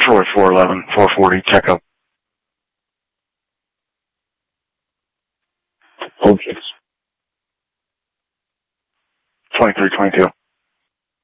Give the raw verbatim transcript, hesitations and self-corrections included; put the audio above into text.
Troy four eleven, four forty, checkup. Focus. twenty-three twenty-two.